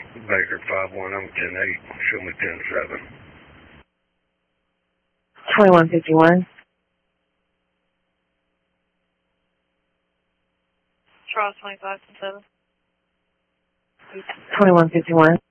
Baker 5-1, I'm 10-8. Show me 10-7. 2151. Charles 25-7. 2151.